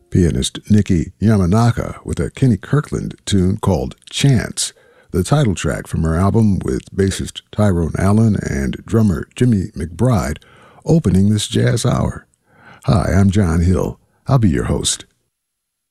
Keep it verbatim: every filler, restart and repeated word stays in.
Pianist Nikki Yamanaka with a Kenny Kirkland tune called Chance, the title track from her album with bassist Tyrone Allen and drummer Jimmy McBride, opening this jazz hour. Hi, I'm John Hill. I'll be your host.